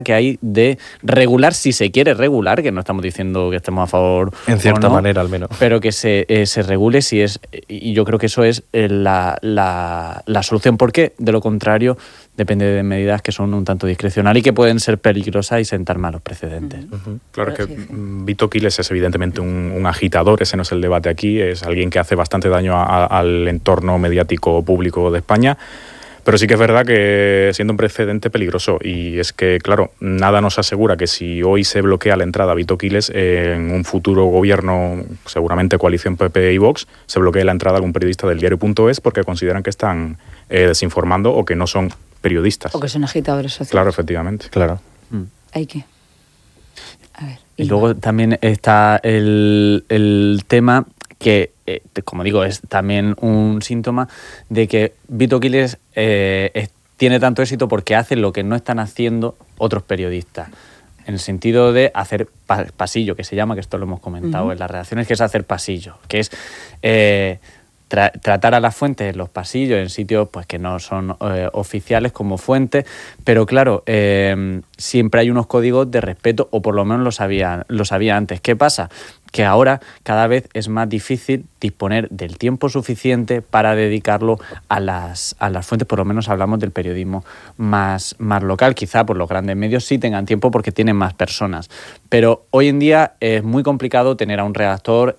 que hay de regular, si se quiere regular, que no estamos diciendo que estemos a favor en cierta o no, manera al menos, pero que se regule si es, y yo creo que eso es la solución, porque de lo contrario depende de medidas que son un tanto discrecionales y que pueden ser peligrosas y sentar malos precedentes. Claro, es que Vito Quiles es evidentemente un agitador, ese no es el debate aquí, es alguien que hace bastante daño al entorno mediático público de España. Pero sí que es verdad que siendo un precedente peligroso, y es que, claro, nada nos asegura que si hoy se bloquea la entrada a Vito Quiles, en un futuro gobierno, seguramente coalición PP y Vox, se bloquee la entrada a algún periodista del diario.es porque consideran que están desinformando o que no son periodistas. O que son agitadores sociales. Claro, efectivamente. Claro. Hay que... A ver, y luego también está el tema que, como digo, es también un síntoma de que Vito Quiles tiene tanto éxito porque hace lo que no están haciendo otros periodistas. En el sentido de hacer pasillo, que se llama, que esto lo hemos comentado en las redacciones, que es hacer pasillo, que es tratar a las fuentes en los pasillos, en sitios pues que no son oficiales como fuentes, pero claro, siempre hay unos códigos de respeto, o por lo menos lo sabía antes. ¿Qué pasa? Que ahora cada vez es más difícil disponer del tiempo suficiente para dedicarlo a las fuentes. Por lo menos hablamos del periodismo más local. Quizá por los grandes medios sí tengan tiempo porque tienen más personas. Pero hoy en día es muy complicado tener a un redactor,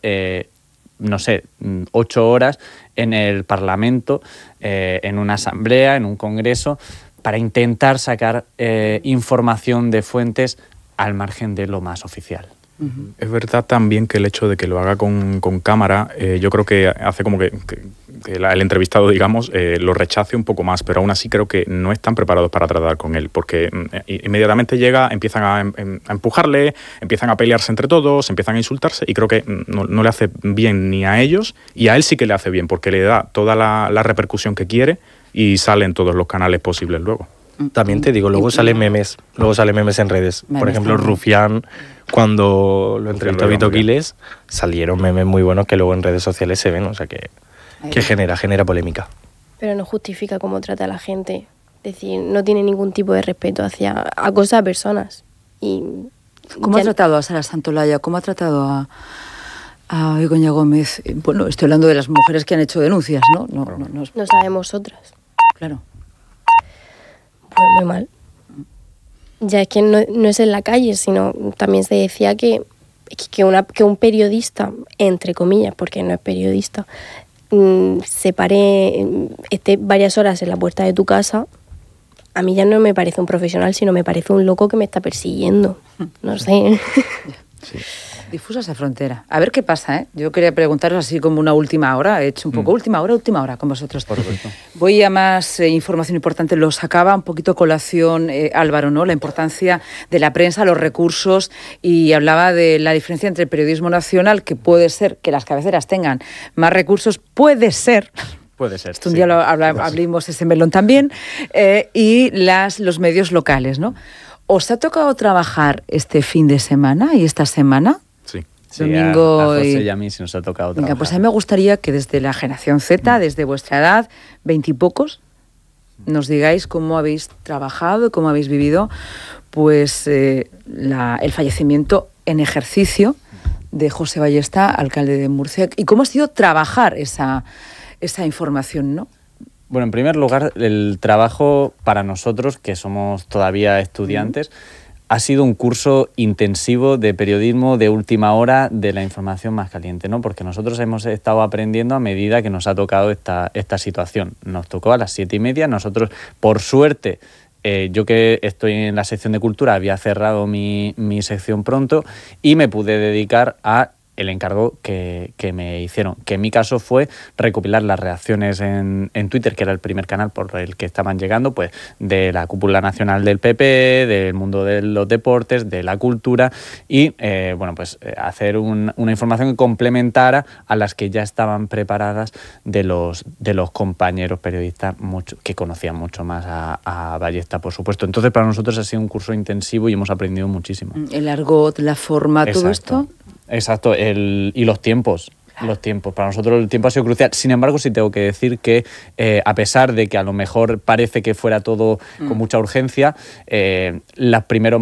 8 horas en el Parlamento, en una asamblea, en un congreso, para intentar sacar información de fuentes al margen de lo más oficial. Es verdad también que el hecho de que lo haga con cámara, yo creo que hace como que el entrevistado, digamos, lo rechace un poco más, pero aún así creo que no están preparados para tratar con él, porque inmediatamente llega, empiezan a empujarle, empiezan a pelearse entre todos, empiezan a insultarse, y creo que no le hace bien ni a ellos, y a él sí que le hace bien, porque le da toda la repercusión que quiere y sale en todos los canales posibles luego. También te digo, luego salen memes en redes. Por ejemplo, Rufián, cuando lo entrevistó a Vito Quiles, salieron memes muy buenos que luego en redes sociales se ven, o sea que genera polémica. Pero no justifica cómo trata a la gente. Es decir, no tiene ningún tipo de respeto acosa a personas. Y ¿cómo ha tratado a Sara Santolaya? ¿Cómo ha tratado a Begoña Gómez? Bueno, estoy hablando de las mujeres que han hecho denuncias, ¿no? No sabemos otras. Claro. Pues muy mal. Ya es que no es en la calle, sino también se decía que un periodista, entre comillas, porque no es periodista, esté varias horas en la puerta de tu casa. A mí ya no me parece un profesional, sino me parece un loco que me está persiguiendo. No sé. Sí. Difusa esa frontera. A ver qué pasa, ¿eh? Yo quería preguntaros así como una última hora. He hecho un poco última hora con vosotros. Por supuesto. Voy a más información importante. Lo sacaba un poquito colación Álvaro, ¿no? La importancia de la prensa, los recursos, y hablaba de la diferencia entre el periodismo nacional, que puede ser que las cabeceras tengan más recursos, puede ser... Puede ser. Un día abrimos ese melón también, y los medios locales, ¿no? ¿Os ha tocado trabajar este fin de semana y esta semana? Sí. Domingo a José y a mí sí nos ha tocado trabajar. Venga, pues a mí me gustaría que desde la generación Z, desde vuestra edad, 20 y pocos, nos digáis cómo habéis trabajado y cómo habéis vivido pues el fallecimiento en ejercicio de José Ballesta, alcalde de Murcia, y cómo ha sido trabajar esa información, ¿no? Bueno, en primer lugar, el trabajo para nosotros, que somos todavía estudiantes, ha sido un curso intensivo de periodismo de última hora, de la información más caliente, ¿no? Porque nosotros hemos estado aprendiendo a medida que nos ha tocado esta situación. Nos tocó a las 7:30, nosotros, por suerte, yo que estoy en la sección de cultura, había cerrado mi sección pronto y me pude dedicar a el encargo que me hicieron, que en mi caso fue recopilar las reacciones en Twitter, que era el primer canal por el que estaban llegando, pues de la cúpula nacional del PP, del mundo de los deportes, de la cultura, y hacer una información que complementara a las que ya estaban preparadas de los compañeros periodistas que conocían mucho más a Ballesta, por supuesto. Entonces, para nosotros ha sido un curso intensivo y hemos aprendido muchísimo. El argot, la forma, todo esto. Exacto, y los tiempos. los tiempos. Para nosotros el tiempo ha sido crucial. Sin embargo, sí tengo que decir que a pesar de que a lo mejor parece que fuera todo con mucha urgencia, los primeros